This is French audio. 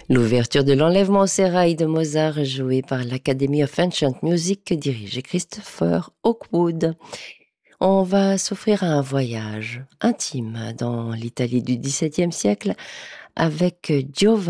L'ouverture de l'Enlèvement au sérail de Mozart, jouée par l'Academy of Ancient Music, que dirigeait Christopher Hawkwood. On va s'offrir un voyage intime dans l'Italie du XVIIe siècle avec Giovanni